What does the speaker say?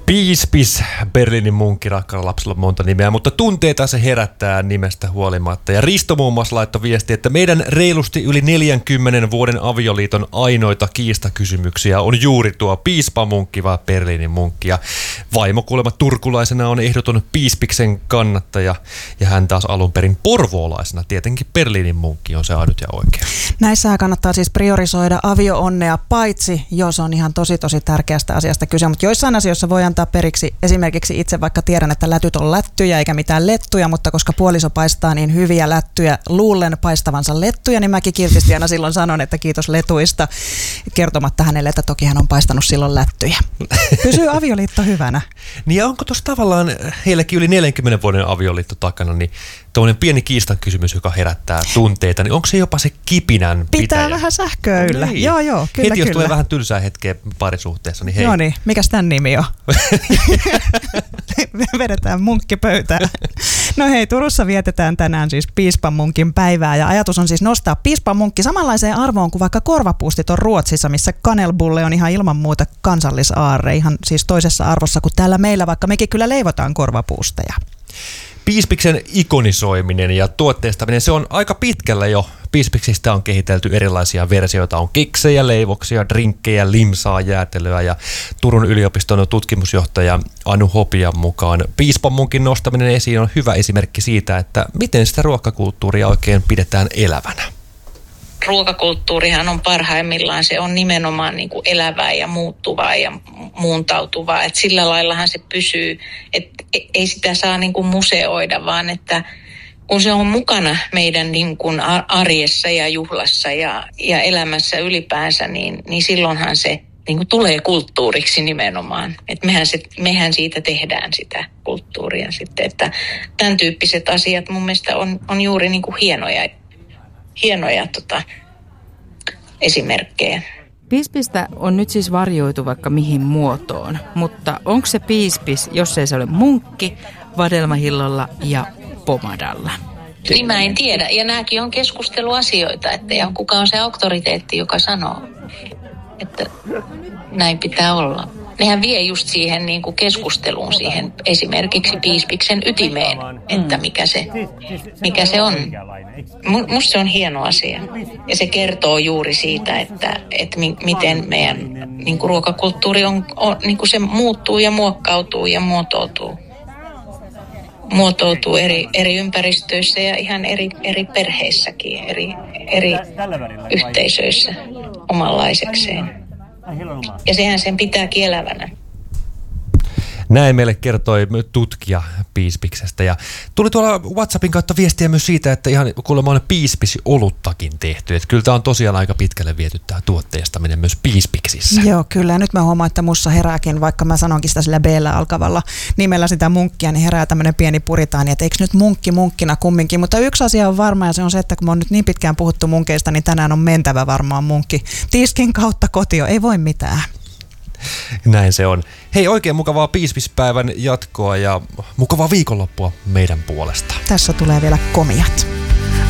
Piispis, Berliinin munkki, rakkaalla lapsella on monta nimeä, mutta tunteita se herättää nimestä huolimatta. Ja Risto muun muassa laittoi viesti, että meidän reilusti yli 40 vuoden avioliiton ainoita kiistakysymyksiä on juuri tuo piispamunkki vai Berliinin munkki. Ja vaimo kuulemma turkulaisena on ehdoton Piispiksen kannattaja ja hän taas alun perin porvoolaisena. Tietenkin Berliinin munkki on se ainut ja oikea. Näissä kannattaa siis priorisoida avio-onnea, paitsi jos on ihan tosi tärkeästä asiasta kyse, mutta joissain asioissa voi antaa periksi. Esimerkiksi itse vaikka tiedän, että lätyt on lättyjä eikä mitään lettuja, mutta koska puoliso paistaa niin hyviä lättyjä, luulen paistavansa lettuja, niin mäkin kiltisti aina silloin sanon, että kiitos letuista, kertomatta hänelle, että toki hän on paistanut silloin lättyjä. Pysyy avioliitto hyvänä. Niin ja onko tuossa tavallaan heillekin yli 40 vuoden avioliitto takana, niin tuollainen pieni kiistakysymys, joka herättää tunteita, niin onko se jopa se kipinän pitäjä? Pitää vähän sähköä yllä. Niin. Joo, kyllä. Heti jos tulee vähän tylsää hetkeä parisuhteessa, niin hei. Joo niin, mikäs tämän nimi on? Vedetään munkki pöytään. No hei, Turussa vietetään tänään siis piispamunkin päivää ja ajatus on siis nostaa piispamunkki samanlaiseen arvoon kuin vaikka korvapuustit on Ruotsissa, missä kanelbulle on ihan ilman muuta kansallisaarre, ihan siis toisessa arvossa kuin täällä meillä, vaikka mekin kyllä leivotaan korvapuusteja. Piispiksen ikonisoiminen ja tuotteistaminen, se on aika pitkällä jo. Piispiksistä on kehitelty erilaisia versioita, on kiksejä, leivoksia, drinkkejä, limsaa, jäätelöä ja Turun yliopiston tutkimusjohtaja Anu Hopian mukaan piispamunkin nostaminen esiin on hyvä esimerkki siitä, että miten sitä ruokakulttuuria oikein pidetään elävänä. Ruokakulttuurihan on parhaimmillaan, se on nimenomaan niin kuin elävää ja muuttuvaa ja muuntautuvaa, että sillä laillahan se pysyy, että ei sitä saa niin kuin museoida, vaan että kun se on mukana meidän niin kuin arjessa ja juhlassa ja elämässä ylipäänsä, niin silloinhan se niin kuin tulee kulttuuriksi nimenomaan. Että mehän siitä tehdään sitä kulttuuria sitten, että tämän tyyppiset asiat mun mielestä on juuri niin kuin hienoja esimerkkejä. Piispistä on nyt siis varjoitu vaikka mihin muotoon, mutta onko se piispis, jos ei se ole munkki, vadelmahillolla ja pomadalla? Niin mä en tiedä, ja nämäkin on keskusteluasioita, että ja kuka on se auktoriteetti, joka sanoo, että näin pitää olla. Nehän vie just siihen niin kuin keskusteluun, siihen esimerkiksi piispiksen ytimeen, että mikä se on. Musta se on hieno asia. Ja se kertoo juuri siitä, että miten meidän niin kuin ruokakulttuuri on niin kuin se muuttuu ja muokkautuu ja muotoutuu eri ympäristöissä ja ihan eri perheissäkin, eri yhteisöissä omanlaisekseen. Ja sehän sen pitää elävänä. Näin meille kertoi tutkija Piispiksestä. Ja tuli tuolla WhatsAppin kautta viestiä myös siitä, että ihan kuulemma on piispis-oluttakin tehty. Että kyllä tämä on tosiaan aika pitkälle viety tämä tuotteistaminen myös Piispiksissä. Joo, kyllä. Ja nyt mä huomaan, että mussa herääkin, vaikka mä sanonkin sitä sillä B-llä alkavalla nimellä sitä munkkia, niin herää tämmöinen pieni puritaani, että eikö nyt munkki munkkina kumminkin. Mutta yksi asia on varma ja se on se, että kun me on nyt niin pitkään puhuttu munkeista, niin tänään on mentävä varmaan munkki tiskin kautta kotio. Ei voi mitään. Näin se on. Hei, oikein mukavaa piispispäivän jatkoa ja mukavaa viikonloppua meidän puolesta. Tässä tulee vielä komiat.